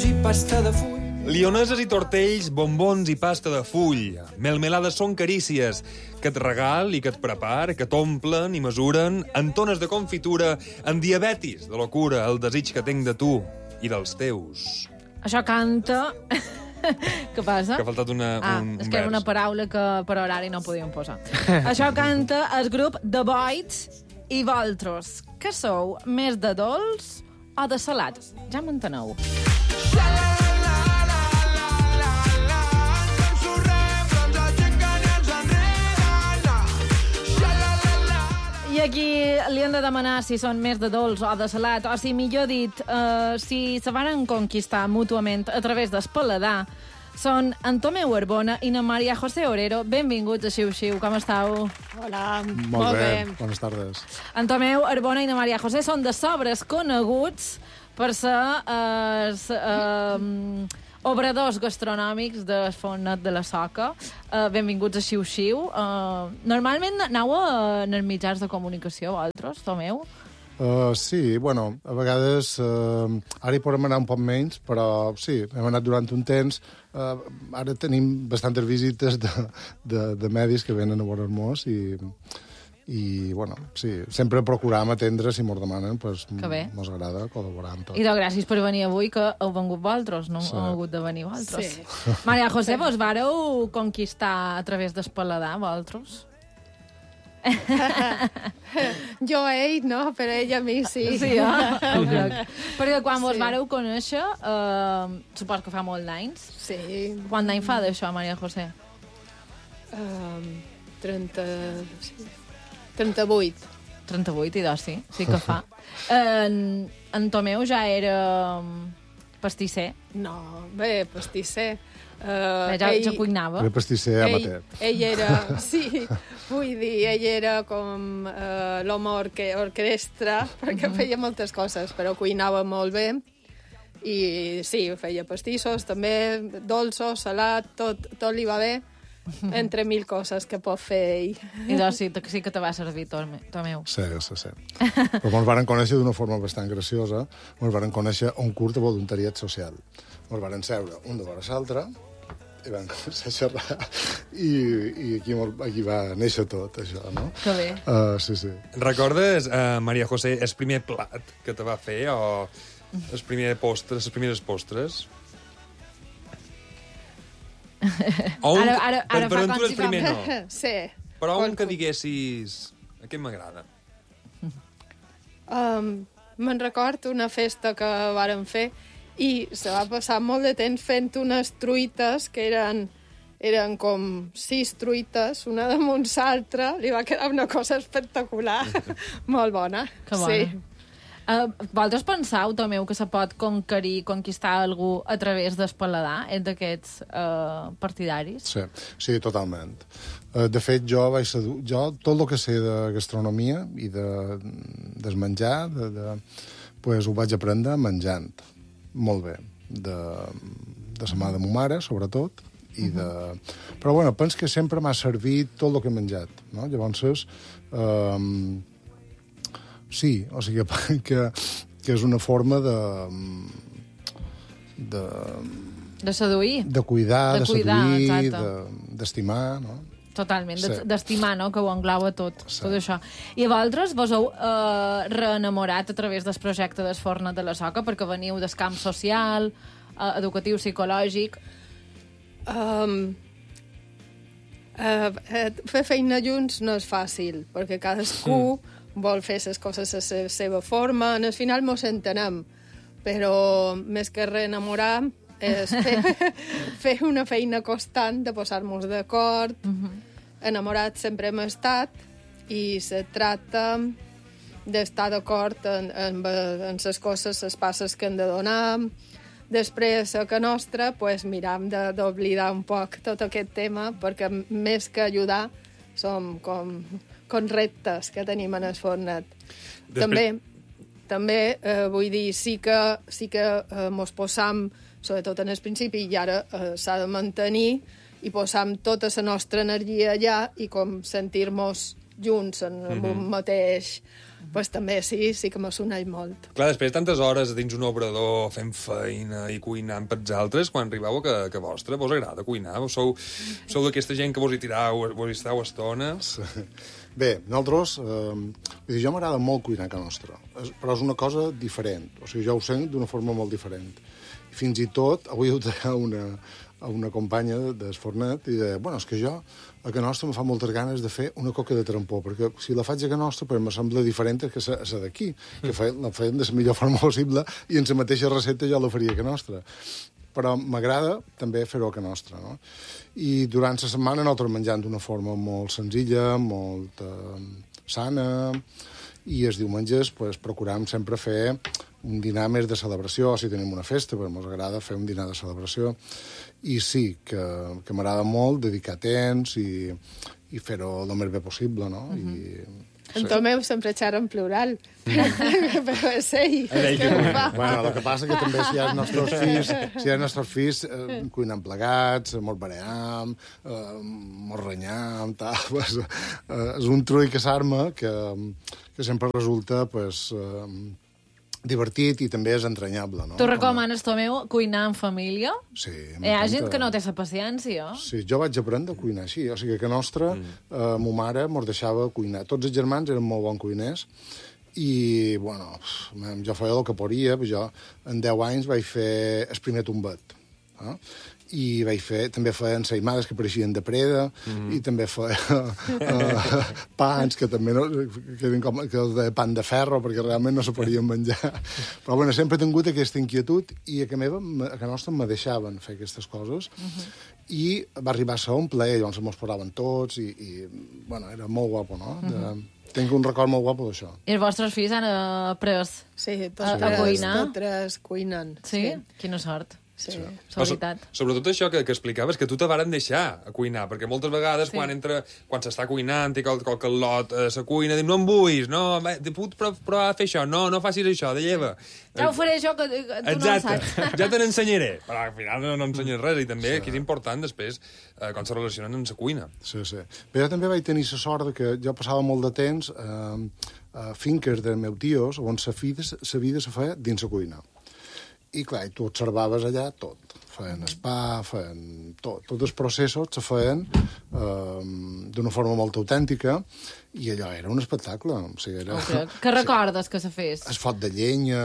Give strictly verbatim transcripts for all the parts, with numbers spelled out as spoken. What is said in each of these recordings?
bombons i pasta de full. Lioneses i tortells, bombons i pasta de full. Melmelades són carícies que et regal i que et prepara, que t'omplen i mesuren, en tones de confitura, en diabetis de locura, el desig que tenc de tu i dels teus. Això canta... Què passa? Que ha faltat una, ah, un, un és que era vers. una paraula que per horari no podíem posar. Això canta el grup The Boys i Vosaltres. Que sou més de dolç o de salat? Ja m'enteneu. I aquí li han de demanar si són més de dolç o de salat, o si, millor dit, eh, si se van conquistar mútuament a través del paladar. Són en Tomeu Arbona i na Maria José Orero. Benvinguts a Xiu Xiu, com estàu? Hola, Molt, molt bé. bé. Bones tardes. En Tomeu Arbona i na Maria José són de sobres coneguts per ser els eh, obradors gastronòmics de Fornet de la Soca. Eh, benvinguts a Xiu Xiu. Eh, normalment aneu a, en els mitjans de comunicació, vosaltres, Tomeu? Uh, sí, bueno, a vegades... Uh, ara hi podem anar un poc menys, però sí, hem anat durant un temps. Uh, ara tenim bastantes visites de, de, de medis que venen a veure'ns i... I, bueno, sí, sempre procuram atendre si mos demanen, doncs mos agrada col·laborar amb tot. I de gràcies per venir avui, que heu vengut vosaltres, no Sí. heu hagut de venir vosaltres. Sí. Maria José, vos vareu conquistar a través del paladar, vosaltres? Jo a ell no, però ell a mi sí. Sí, eh? Perquè quan vos Sí. vareu conèixer, eh, supos que fa molt d'anys. Sí. Quant d'any fa d'això, Maria José? Um, trenta... Sí. trenta-vuit. trenta-vuit, idò, sí, sí que fa. En, en Tomeu ja era pastisser. No, bé, pastisser. Uh, Ja, ja cuinava. Era pastisser ell, amateur. ell era... Sí, vull dir, ell era com uh, l'home orque, orquestra, perquè feia moltes coses, però cuinava molt bé. I sí, feia pastissos, també, dolços, salat, tot, tot li va bé. Entre mil coses que pot fer ell. Idò, sí, sí que te va servir, Tome- Tomeu. Sí, sí, sí. Però ens van conèixer d'una forma bastant graciosa. Ens van conèixer a un curs de voluntariat social. Ens van seure un de vora l'altre i van començar a xerrar. I, i aquí, aquí va néixer tot, això, no? Que bé. Uh, sí, sí. Recordes, uh, Maria José, el primer plat que te va fer o els primers postres, les primeres postres? O un, Ara- ara- ara per, per fa tu el com si primer fa- no. Sí. Però un Qual- que diguessis... Aquest m'agrada. Um, me'n record una festa que vàrem fer i se va passar molt de temps fent unes truites que eren, eren com sis truites, una damunt l'altra, li va quedar una cosa espectacular, molt bona. Que bona. Sí. Uh, vosaltres penseu, Tomeu, que se pot conquerir, conquistar algú a través del paladar? Ets d'aquests uh, partidaris? Sí, sí, totalment. Uh, de fet, jo vaig sedu... jo tot el que sé de gastronomia i de, de menjar, de, de, pues, ho vaig aprendre menjant. Molt bé. De, de la mà de ma mare, sobretot. I de... Però, bueno, penso que sempre m'ha servit tot el que he menjat. No? Llavors, um, sí, o sigui que, que és una forma de... de De seduir? de cuidar, De de, cuidar, seduir, exacte. de- d'estimar, no? Totalment, Sí. d'estimar, no?, que ho engloba tot, Sí. tot això. I vosaltres vos heu eh, reenamorat a través del projecte del Fornet de la Soca, perquè veniu del camp social, eh, educatiu, psicològic... Um, uh, fer feina junts no és fàcil, perquè cadascú vol fer les coses a la seva forma. En el final mos entenem, però més que reenamorar és fer, fer una feina constant de posar-nos d'acord. Enamorats sempre hem estat i se tracta d'estar d'acord en, en, en les coses, les passes que hem de donar. Després, a que nostra, pues, miram d'oblidar un poc tot aquest tema, perquè més que ajudar som com, com reptes que tenim en el Fornet. Després... També, també eh, vull dir, sí que, sí que eh, mos posam, sobretot en el principi, i ara eh, s'ha de mantenir, i posam tota la nostra energia allà i com sentir-nos junts en, en un mateix pues també sí, sí que m'ha sonat molt. Clar, després de tantes hores dins un obrador fent feina i cuinant pels altres, quan arribeu a que, que vostre, vos agrada cuinar? Vos sou, sou d'aquesta gent que vos hi tirau, vos hi esteu estones? Bé, nosaltres... Eh, vull dir, jo m'agrada molt cuinar a casa nostra, però és una cosa diferent. O sigui, jo ho sent d'una forma molt diferent. I fins i tot, avui ho deia una, a una companya d'Esfornet i deia, bueno, és que jo a casa nostra em fa moltes ganes de fer una coca de trampó, perquè si la faig a casa nostra pues, me sembla diferent que la d'aquí, que fe, la feien de la millor forma possible i en la mateixa recepta jo la faria a casa nostra. Però m'agrada també fer-ho a casa nostra, no? I durant la setmana nosaltres menjant d'una forma molt senzilla, molt eh, sana, i els diumenges pues, procurem sempre fer un dinar més de celebració, si tenim una festa, però ens agrada fer un dinar de celebració. I sí, que, que m'agrada molt dedicar temps i, i fer-ho el més bé possible, no? Mm-hmm. I, sí. En Tomeu sempre xerra en plural, però és ell, és que ho fa. Bueno, el que passa que també si hi ha els nostres fills, si hi ha els nostres fills eh, cuinen plegats, mos baream, eh, mos renyam, tal, pues, eh, és un trull que s'arma que, que sempre resulta, pues, eh, divertit i també és entranyable, no? Tu recomanes, Tomeu, cuinar en família? Sí, Hi ha gent que no té la paciència. Sí, jo vaig aprendre a cuinar així. O sigui que a nostra, mm. eh, ma mare mos deixava cuinar. Tots els germans eren molt bons cuiners i, bueno, jo feia el que podia. Jo en deu anys vaig fer el primer tombet. Eh? I vaig fer, també feien ensaïmades que pareixien de preda, mm-hmm. i també feia uh, pans, que també no, que eren com que de pan de ferro, perquè realment no se podien menjar. Però bueno, sempre he tingut aquesta inquietud i a casa meva, a casa nostra, me deixaven fer aquestes coses, mm-hmm. i va arribar a ser un plaer, llavors ens posaven tots, i, i bueno, era molt guapo, no? De, mm-hmm. Tinc un record molt guapo d'això. I els vostres fills han après sí, tots a, a cuinar? Tots tres cuinen. Sí? sí? Quina sort. Sí. Sí. Veritat. So, sobretot això que, que explicaves, que tu te varen deixar a cuinar, perquè moltes vegades sí. quan entra, quan s'està cuinant i qualque, qualque lot a la cuina, diu, no em vull, no, puc provar a fer això, no, no facis això, de lleva. Ja ho faré jo, que tu Exacte. no ho saps. Ja te n'ensenyaré, però al final no, no ensenyes res, i també sí. que és important després eh, quan se relacionen amb la cuina. Sí, sí. Però jo també vaig tenir la sort que jo passava molt de temps eh, a finques de meus tios on la vida, la vida se feia dins la cuina. I clar, tu observaves allà tot. Feien spa, feien tot. Tots els processos se feien eh, d'una forma molt autèntica i allò era un espectacle. O sigui, era, okay. Que recordes sí, que se fes? Es foc de llenya,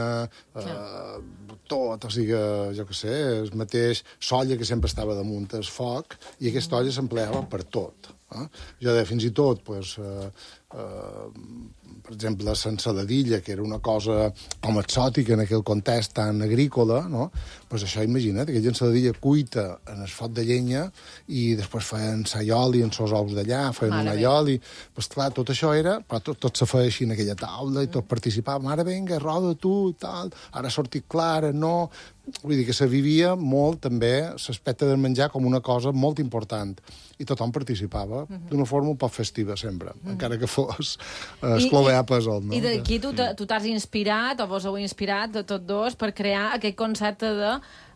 eh, tot, o sigui, jo què sé, el mateix solla que sempre estava damunt el foc i aquesta olla s'empleava per tot. Eh? Jo deia, fins i tot, pues, eh, eh, per exemple, la ensaladilla, que era una cosa com exòtica en aquell context tan agrícola, no? Pues això, imagina't, aquella ensaladilla cuita en el foc de llenya i després feien saioli en sos ous d'allà, feien un aioli. Pues clar, tot això era, però tot, tot se feia així en aquella taula i tot participava. Ara vinga, roda tu, tal, ara ha sortit clara, no... Vull dir que se vivia molt, també, l'aspecte del menjar com una cosa molt important. I tothom participava uh-huh. d'una forma un poc festiva, sempre, uh-huh. encara que fos eh, esclovear pesol. No? I d'aquí tu t'has inspirat, o vos heu inspirat, de tots dos, per crear aquest concepte de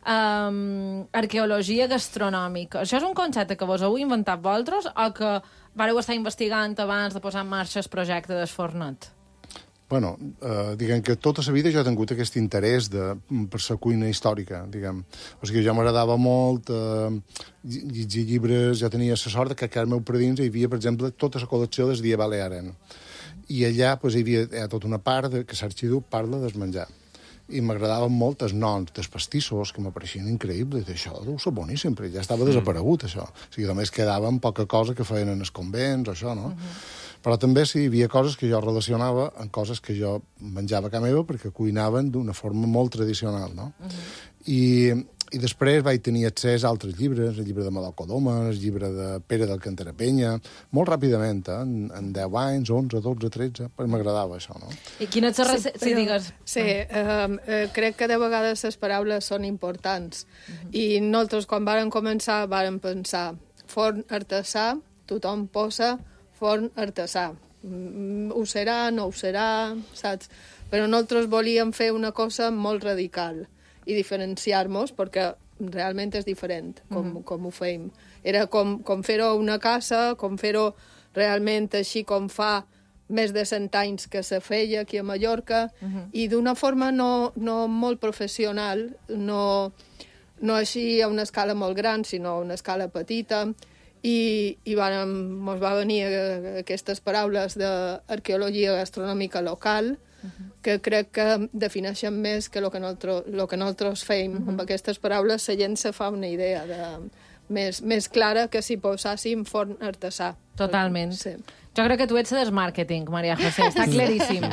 um, arqueologia gastronòmica. Això és un concepte que vos heu inventat vosaltres o que vareu estar investigant abans de posar en marxa el projecte d'Esfornet? Bueno, eh, diguem que tota la vida jo he tingut aquest interès de, per la cuina històrica, diguem. O sigui, jo m'agradava molt eh, llegir llibres, jo tenia la sort que a casa meu per dins hi havia, per exemple, tota la col·lecció del Die Balearen. I allà pues, hi havia hi ha tota una part de, que l'Arxiduc parla del menjar. I m'agradaven molt els noms dels pastissos, que m'apareixien increïbles. Això deu ser boníssim, però ja estava desaparegut, això. O sigui, només quedava poca cosa que feien en els convents, o això, no? Uh-huh. Però també sí, hi havia coses que jo relacionava amb coses que jo menjava a casa meva perquè cuinaven d'una forma molt tradicional, no? Uh-huh. I, I després vaig tenir accés a altres llibres, el llibre de Madó Codoma, el llibre de Pere d'Alcantara Penya, molt ràpidament, eh? en, en deu anys, onze, dotze, tretze, però m'agradava això, no? I quina és la recepta? Sí, digues. Sí, eh, eh, crec que de vegades les paraules són importants. Uh-huh. I nosaltres, quan vàrem començar, vàrem pensar forn artesà, tothom posa forn artesà. Mm, ho serà, no ho serà, saps? Però nosaltres volíem fer una cosa molt radical i diferenciar-nos, perquè realment és diferent com, mm-hmm. com ho fèiem. Era com, com fer-ho a una casa, com fer-ho realment així com fa més de cent anys que se feia aquí a Mallorca, Uh-huh. i d'una forma no, no molt professional, no, no així a una escala molt gran, sinó a una escala petita, i, i van, mos va venir aquestes paraules d'arqueologia gastronòmica local, uh-huh. que crec que defineixen més que el que nosaltres, lo que nosaltres feim. Uh-huh. Amb aquestes paraules la gent se fa una idea de, més, més clara que si posàssim forn artesà. Totalment. Sí. Jo crec que tu ets des màrqueting, Maria José, està claríssim.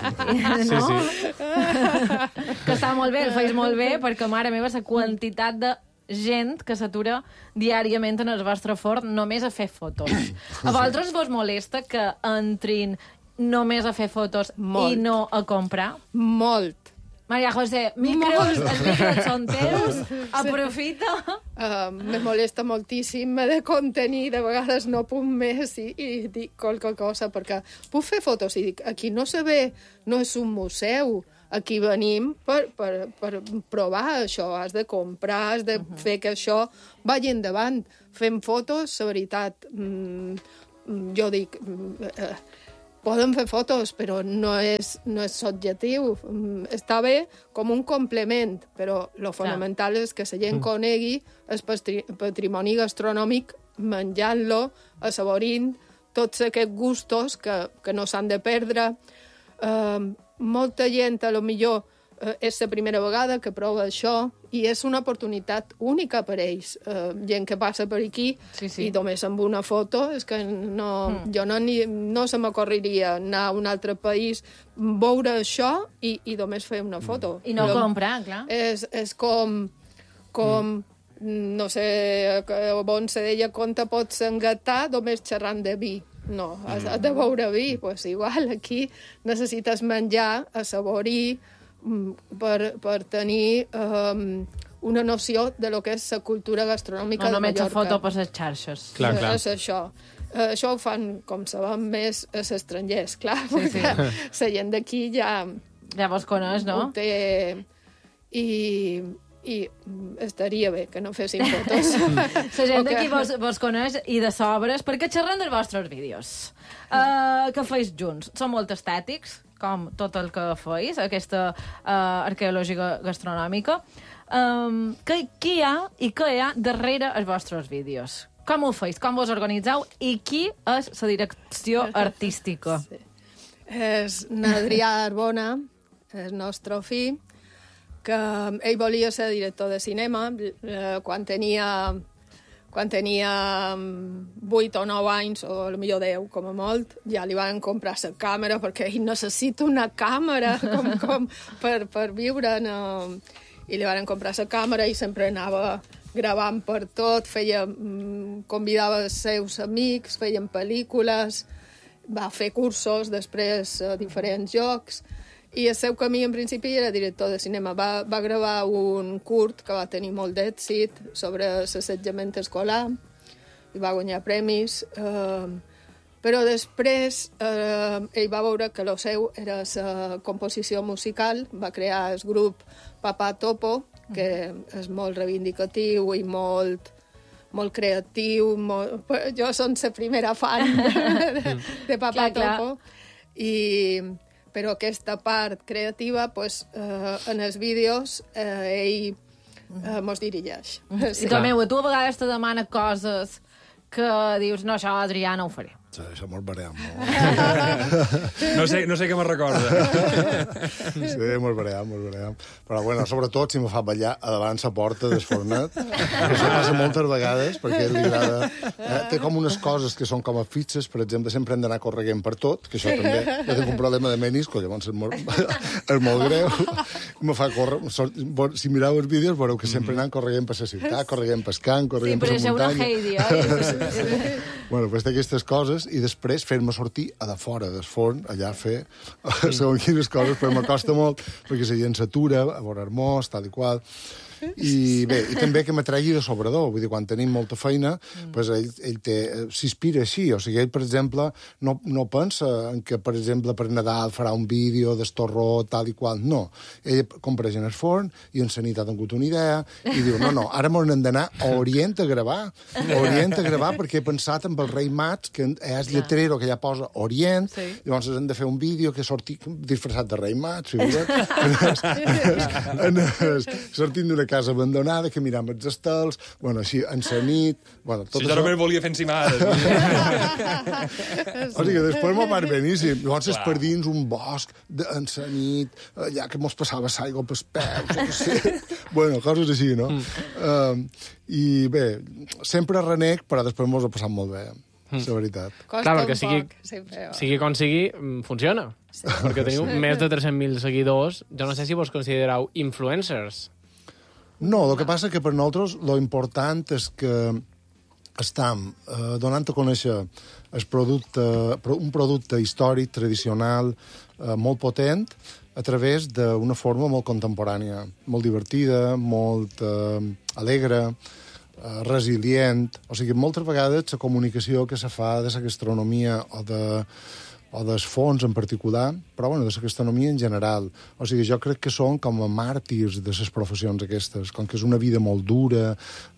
No? Sí, sí. Que està molt bé, el feis molt bé, perquè, mare meva, la quantitat de gent que s'atura diàriament en el vostre forn només a fer fotos. A vosaltres vos molesta que entrin només a fer fotos Molt. i no a comprar? Molt. Maria José, micros, els micros són teus, aprofita. Uh, me molesta moltíssim, m'he de contenir, de vegades no puc més i, i dic qualque cosa, perquè puc fer fotos i dic, aquí no se ve, no és un museu, aquí venim per, per, per provar això, has de comprar, has de uh-huh. fer que això vagi endavant. Fem fotos, la veritat, mm, jo dic, mm, eh, poden fer fotos, però no és, no és subjectiu. Mm, està bé com un complement, però lo fonamental és que la gent conegui el patri patrimoni gastronòmic menjant-lo, assaborint tots aquests gustos que, que no s'han de perdre. Uh, molta gent, a lo millor, uh, és la primera vegada que prova això i és una oportunitat única per ells. Uh, gent que passa per aquí Sí, sí. i només amb una foto, és que no, Mm. jo no, ni, no se m'ocorreria anar a un altre país, veure això i, i només fer una foto. I no Però comprar, clar. És, és com, com no sé, on se deia com te pots engatar només xerrant de vi. No, has, has de beure vi, pues igual, aquí necessites menjar, assaborir, mm, per, per tenir um, una noció de lo que és la cultura gastronòmica No de només a Mallorca. foto per les xarxes. Clar, clar. És això. Eh, això ho fan, com sabem, més els estrangers, clar, Sí, sí. perquè la gent d'aquí ja Ja vos coneix, no? ho té... I, i estaria bé que no fessin fotos. La gent O que- d'aquí vos, vos coneix i de sobres, perquè xerrant dels vostres vídeos, uh, que feis junts, són molt estètics, com tot el que feis, aquesta uh, arqueologia gastronòmica. Um, que, qui hi ha i què hi ha darrere els vostres vídeos? Com ho feis? Com vos organitzeu? I qui és la direcció artística? Sí. És n'Adrià Arbona, el nostre fill, que ell volia ser director de cinema eh, quan tenia quan tenia vuit o nou anys, o potser deu, com a molt, ja li van comprar la càmera, perquè ell necessita una càmera com, com per, per viure. No? I li van comprar la càmera i sempre anava gravant per tot, feia, convidava els seus amics, feien pel·lícules, va fer cursos després a diferents llocs, i el seu camí en principi era director de cinema. Va, va gravar un curt que va tenir molt d'èxit sobre l'assetjament escolar i va guanyar premis, eh, però després eh, ell va veure que el seu era la composició musical, va crear el grup Papà Topo, que és molt reivindicatiu i molt molt creatiu, molt... jo som la primera fan de, de Papà Clar, clar. Topo, i però aquesta part creativa, pues, eh, en els vídeos, eh, ell eh, mos dirigeix. I Tomeu, a tu a vegades te demana coses que dius, no, això, Adrià, no ho faré. Sí, això mos veurem, no? No sé, no sé què me recorda. Sí, mos veurem, mos veurem. Però, bueno, sobretot si me fa ballar a davant la porta del fornet. Això passa moltes vegades, perquè li agrada... Eh? Té com unes coses que són com a fitxes, per exemple, sempre hem d'anar correguent per tot, que això també... Jo tinc un problema de menisco, llavors és molt, és molt greu. Me fa córrer... Si mireu els vídeos, veureu que sempre anant correguent per la ciutat, correguent per camp, Sí, correguent però per això la una muntanya... Heidi, oi? Bueno, pues té aquestes coses i després fer-me sortir a de fora del forn, allà a fer segons quines coses, però m'acosta molt perquè la gent s'atura a veure hermós, tal i qual. I bé, i també que m'atregui de sobredor. Vull dir, quan tenim molta feina, mm. pues ell, ell té, s'inspira així. O sigui, ell, per exemple, no, no pensa en que, per exemple, per Nadal farà un vídeo d'estorró, tal i qual. No. Ell compra en el forn i en la nit ha tingut una idea i diu, no, no, ara m'ho hem d'anar a Orient a gravar. A Orient a gravar perquè he pensat en el rei Mats, que és lletrero que ja posa Orient, sí. Llavors hem de fer un vídeo que sorti disfressat de rei Mats, figura't, sortint d'una casa abandonada, que miram els estels, bueno, així, en la nit... Bueno, tot si això... jo només volia fer encimades. O sigui, després m'ho va beníssim. Llavors és per dins un bosc, de, en la nit, allà que mos passava l'aigua pels peus, no sé. Bueno, coses així, no? Mm. Uh, I bé, sempre renec, però després mos ho passat molt bé. Mm. La veritat. Costa Clar, un perquè sigui, poc, sempre. sigui com sigui, funciona. Sí. Perquè teniu sí. més de tres-cents mil seguidors. Jo no sé si vos considereu influencers. No, el que passa que per nosaltres lo important és que estem eh, donant a conèixer el producte, un producte històric, tradicional, eh, molt potent, a través d'una forma molt contemporània, molt divertida, molt eh, alegre, Uh, resilient. O sigui, moltes vegades la comunicació que se fa de la gastronomia o de o dels fons en particular, però bueno, de la gastronomia en general. O sigui, jo crec que són com a màrtirs de les professions aquestes, com que és una vida molt dura,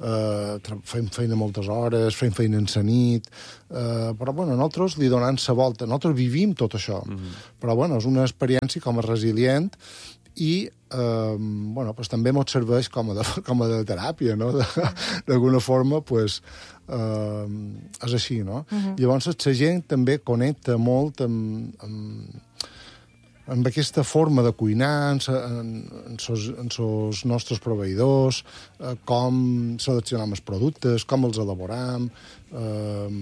eh, fem feina moltes hores, fem feina en la nit, eh, però bueno, nosaltres li donem la volta, nosaltres vivim tot això, mm-hmm. però bueno, és una experiència com a resilient i eh, bueno, pues, també ens serveix com a de, com a de teràpia, no? D'alguna forma, pues, eh, és així, no? Uh-huh. Llavors, la gent també connecta molt amb, amb, amb aquesta forma de cuinar, en, en, sos, en sos nostres proveïdors, eh, com seleccionam els productes, com els elaboram... Eh,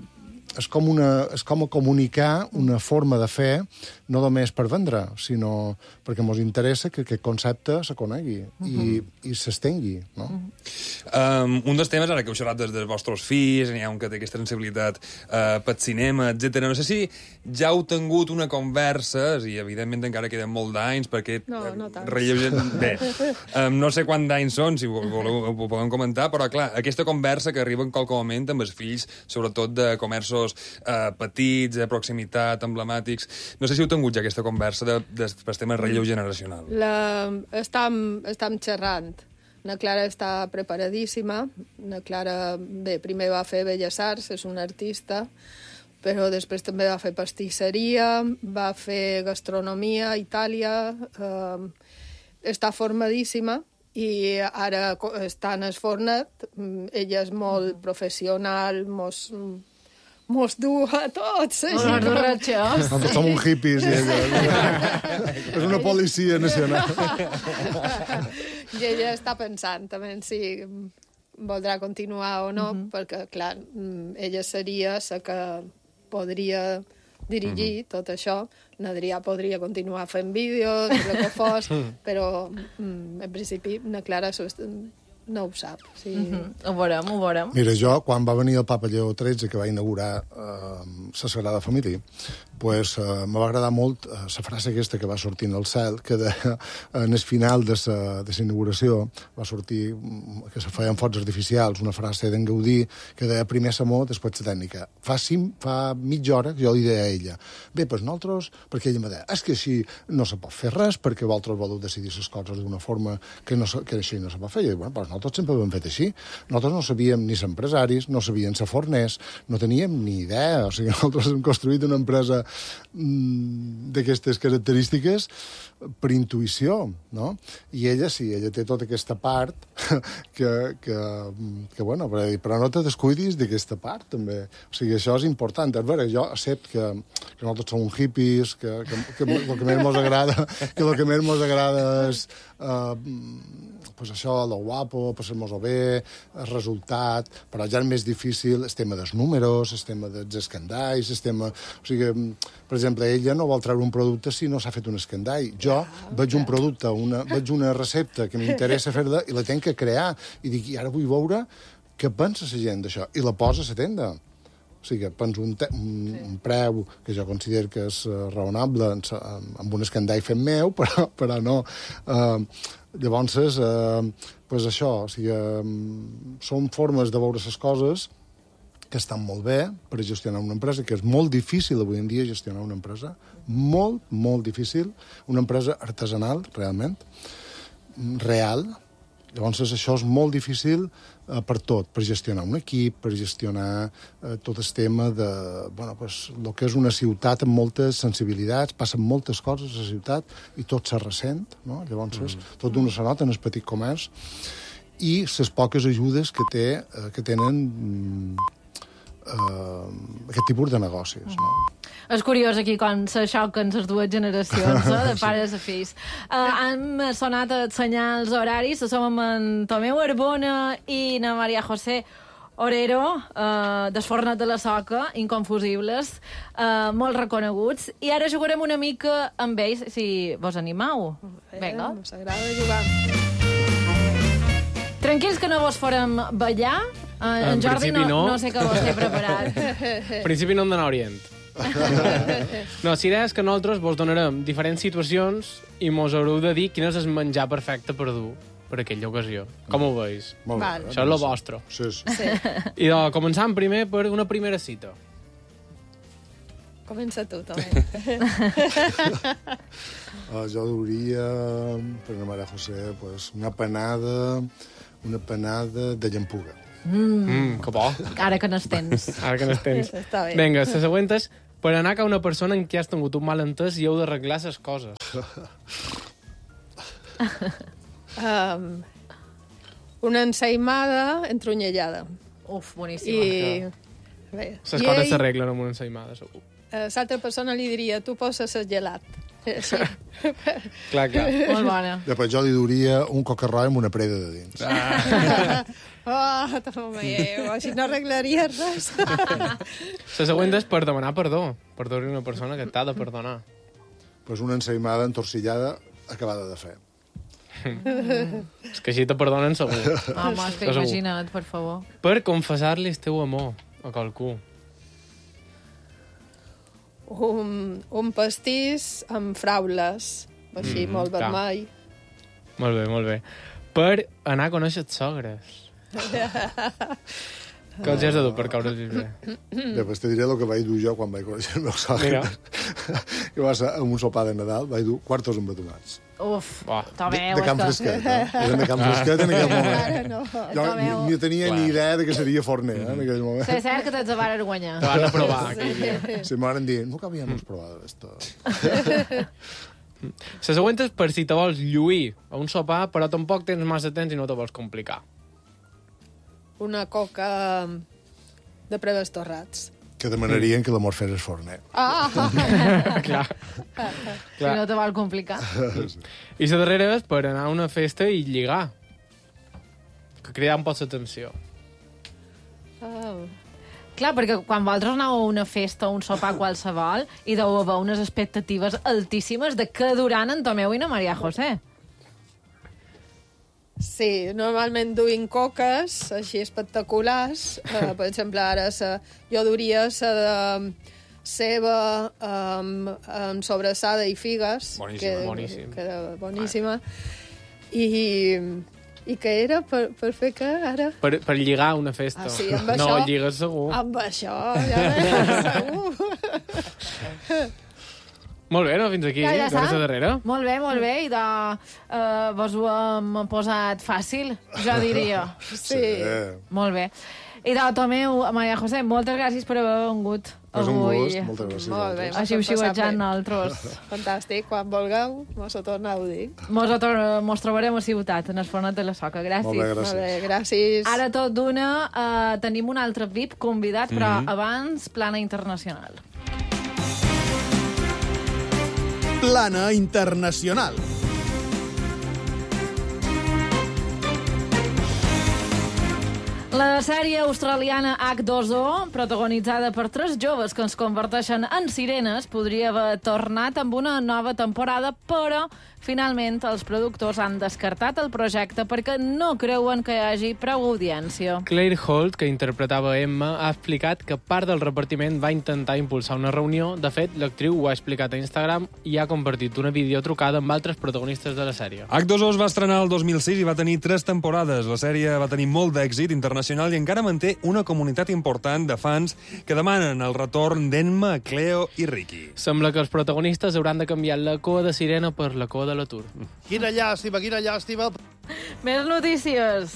és com, una, és com a comunicar una forma de fer, no només per vendre, sinó perquè ens interessa que aquest concepte se conegui uh-huh. i, i s'estengui. No? Uh-huh. Um, un dels temes, ara que heu xerrat des dels vostres fills, n'hi ha un que té aquesta sensibilitat uh, pel cinema, etcètera. No sé si ja heu tingut una conversa, i evidentment encara queden molt d'anys, perquè... No, no tant. Relleu... Bé, um, no sé quants d'anys són, si voleu ho podem comentar, però clar, aquesta conversa que arriba en qualque moment amb els fills, sobretot de comerços Uh, petits, de proximitat, emblemàtics. No sé si heu tingut ja aquesta conversa de, de, de tema relleu generacional. La, estam, estam xerrant. Na Clara està preparadíssima. Na Clara, bé, primer va fer Belles Arts, és una artista, però després també va fer pastisseria, va fer gastronomia a Itàlia, eh, està formadíssima, i ara està en el fornet. Ella és molt professional, mos... mos du a tots. Mos borratxos. Nosaltres som un hippies i ella és una policia nacional. I ella està pensant també si voldrà continuar o no, uh-huh. perquè, clar, ella seria la que podria dirigir uh-huh. tot això. N'Adrià podria continuar fent vídeos, el que fos, però en principi na Clara no ho sap. Sí. Mm-hmm. Ho veurem, ho veurem. Mira, jo, quan va venir el papa Lleó tretze, que va inaugurar eh, la Sagrada Família, pues, eh, me va agradar molt la eh, frase aquesta que va sortir al cel, que de, en el final de la inauguració va sortir, que se feien focs artificials, una frase d'en Gaudí, que deia primer l'amor, després la tècnica. Fa, sim, fa mitja hora que jo li deia a ella, bé, doncs nosaltres, perquè ella em deia, és que així no se pot fer res, perquè vosaltres voleu decidir les coses d'una forma que, no, que així no se pot fer. I jo dic, bueno, doncs nosaltres sempre ho hem fet així. Nosaltres no sabíem ni ser empresaris, no sabíem ser forners, no teníem ni idea. O sigui, nosaltres hem construït una empresa mmm, d'aquestes característiques per intuïció, no? I ella sí, ella té tota aquesta part que, que, que bueno, però no te descuidis d'aquesta part, també. O sigui, això és important. A veure, jo accepto que, que nosaltres som hippies, que, que, que el que més mos agrada, que el que més mos agrada és eh, pues això, lo guapo, passar-nos-ho bé, el resultat, però ja és més difícil el tema dels números, el tema dels escandalls, el tema... O sigui, per exemple, ella no vol treure un producte si no s'ha fet un escandall. Jo veig un producte, una, veig una recepta que m'interessa fer-la i la tenc que crear. I dic, i ara vull veure què pensa la gent d'això. I la posa a la tenda. O sigui, penso un, te un, un preu que jo considero que és uh, raonable amb un escandall fet meu, però, però no... Uh, Llavors, eh, pues això, o sigui, eh, són formes de veure les coses que estan molt bé per gestionar una empresa, que és molt difícil avui en dia gestionar una empresa, molt, molt difícil, una empresa artesanal, realment, real. Llavors, això és molt difícil eh, per tot, per gestionar un equip, per gestionar eh, tot el tema de, bueno, pues, el que és una ciutat amb moltes sensibilitats, passen moltes coses a la ciutat i tot se ressent, no? Llavors, mm. tot d'una se nota en el petit comerç i les poques ajudes que, té, eh, que tenen mm, Uh, aquest tipus de negocis. No? És curiós aquí quan se xoquen les dues generacions, eh, de pares a fills. Uh, hem sonat els senyals horaris, som amb en Tomeu Arbona i na Maria José Orero, uh, desfornat de la Soca, inconfusibles, uh, molt reconeguts, i ara jugarem una mica amb ells, si vos animau. Vinga. Ens agrada jugar. Tranquils que no vos farem ballar. Uh, en, en Jordi no, no. no sé que vos té preparat. En principi no hem d'anar a Orient. No, la idea és que nosaltres vos donarem diferents situacions i mos haureu de dir quin és el menjar perfecte per dur per aquella ocasió. Com ho veus? Molt bé. Això és el vostre. Sí, sí. Sí. I de, començant primer per una primera cita. Comença tu, també. uh, jo duria, per la Maria José, pues, una panada, una panada de llampuga. Mm. Mm, que bo. Ara que n'estens. Ara que n'estens. Està bé. Vinga, la següent és per anar a una persona en qui has tingut un malentès i heu d'arreglar les coses. Um, una ensaïmada entrunyellada. Uf, boníssima. I... Bé, Les coses s'arreglen amb una ensaïmada, segur. Uh, l'altra persona li diria, tu poses el gelat. Així. Clar, clar. Molt bona. Després jo li duria un cocarroi amb una preda de dins. Ah. Oh, home, així no arreglaria res. La següent és per demanar perdó. Perdó-li una persona que t'ha de perdonar. Pues una ensaïmada entorcillada acabada de fer. És que així te perdonen segur. Home, és que Segur. imagina't, per favor. Per confessar-li el teu amor a qualcú. Un, un pastís amb fraules, així, Mm, molt clar. vermell. Molt bé, molt bé. Per anar a conèixer els sogres. Que els has de dur per caure el bé. Després te diré el que vaig dur jo quan vaig conèixer el meu sogre. Mira. Que va ser amb un sopar de Nadal, vaig dur quartos embatumats. Uf, Uah. De, Tomeu, de Can és que... Fresquet, eh? Eren de Can Fresquet en aquell moment. Ara no. Jo ni, ni tenia ni idea de que seria forner, eh, en aquell moment. És cert que te'ls van guanyar. Te van a provar aquell dia. Si me van dir, nunca habíamos probado esto. La següent és per si te vols lluir a un sopar, però tampoc tens massa temps i no te vols complicar. Una coca de preves torrats. Que demanarien que l'amor fes el forner. Ah! Clar. Si no te vol complicar. I la darrera és per anar a una festa i lligar. Que cridar un poc l'atenció. Oh. Clar, perquè quan vosaltres aneu a una festa o un sopar qualsevol i deu haver unes expectatives altíssimes de què duran en Tomeu i na Maria José. Sí, normalment duim coques així espectaculars. Uh, per exemple, ara sa, jo duria la de ceba amb, amb sobrassada i figues. Boníssima. Que, Boníssim. que era boníssima. I, i què era? Per, per fer què, ara? Per, per lligar una festa. Ah, sí, amb no, això? lligues segur. Amb això, ja veus, segur. Molt bé, no? Fins aquí. Ja, ja Dona sap. la darrera. Molt bé, molt bé. I de, uh, vos ho hem posat fàcil, jo diria. Sí. Eh, Molt bé. I de Tomeu, Maria José, moltes gràcies per haver vengut és un avui. gust, moltes gràcies. Molt bé. a Així ho xiuetjant nosaltres. Fantàstic, quan vulgueu, mos ho torneu a dir. Mos, ho tor- mos trobarem a ciutat, en el Fornet de la Soca. Gràcies. Molt bé, Molt gràcies. bé, gràcies. Ara tot d'una, uh, tenim un altre V I P convidat, però Mhm. abans, plana internacional. Plana Internacional. La sèrie australiana H dos O, protagonitzada per tres joves que es converteixen en sirenes, podria haver tornat amb una nova temporada, però finalment els productors han descartat el projecte perquè no creuen que hi hagi prou audiència. Claire Holt, que interpretava Emma, ha explicat que part del repartiment va intentar impulsar una reunió. De fet, l'actriu ho ha explicat a Instagram i ha compartit una videotrucada amb altres protagonistes de la sèrie. H dos O es va estrenar el dos mil sis i va tenir tres temporades. La sèrie va tenir molt d'èxit internacional i encara manté una comunitat important de fans que demanen el retorn d'Emma, Cleo i Ricky. Sembla que els protagonistes hauran de canviar la cua de sirena per la cua de l'atur. Quina llàstima, quina llàstima. Més notícies.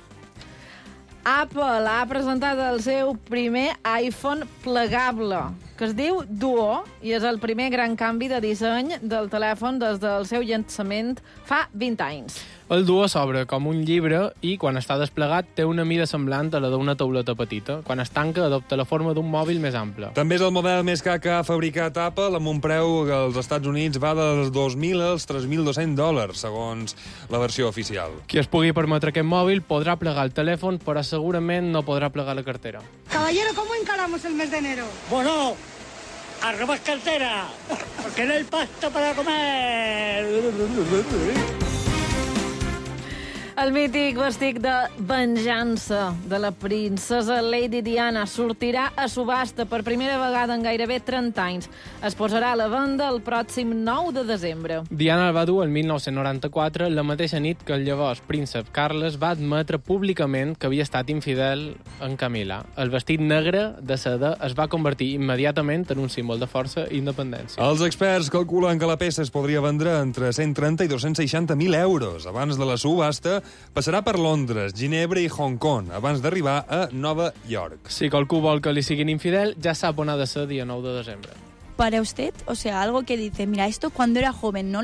Apple ha presentat el seu primer iPhone plegable, que es diu Duo, i és el primer gran canvi de disseny del telèfon des del seu llançament fa vint anys. El Duo s'obre com un llibre i, quan està desplegat, té una mida semblant a la d'una tauleta petita. Quan es tanca, adopta la forma d'un mòbil més ample. També és el model més car que ha fabricat Apple, amb un preu que als Estats Units va dels dos mil als tres mil dos-cents dòlars, segons la versió oficial. Qui es pugui permetre aquest mòbil podrà plegar el telèfon, però segurament no podrà plegar la cartera. Caballero, ¿cómo encaramos el mes de enero? Bueno, a robar cartera, porque no hay pasta para comer. El mític vestit de venjança de la princesa Lady Diana sortirà a subhasta per primera vegada en gairebé trenta anys. Es posarà a la venda el pròxim nou de desembre. Diana el va dur el mil nou-cents noranta-quatre, la mateixa nit que el llavors príncep Carles va admetre públicament que havia estat infidel en Camila. El vestit negre de seda es va convertir immediatament en un símbol de força i independència. Els experts calculen que la peça es podria vendre entre cent trenta i dos-cents seixanta mil euros. Abans de la subhasta, passarà per Londres, Ginebra i Hong Kong, abans d'arribar a Nova York. Si qualcú vol que li siguin infidel, ja sap on ha de ser dia nou de desembre. Para usted, o sea, algo que dice, mira, esto cuando era joven no